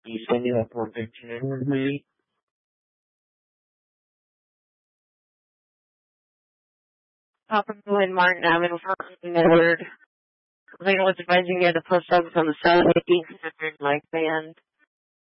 You said you have 415 with me. Papa and Martin Avenue for Edward. I think I was advising you had the post office on the south 1800 like band.